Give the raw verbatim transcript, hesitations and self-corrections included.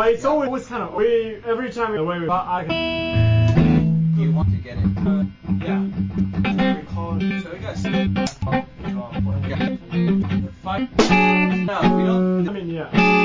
But it's yeah. always kind of we every time the way we. I, Do you want to get it? Uh, yeah. So we got. Yeah. The fight. No, we don't. I mean, yeah.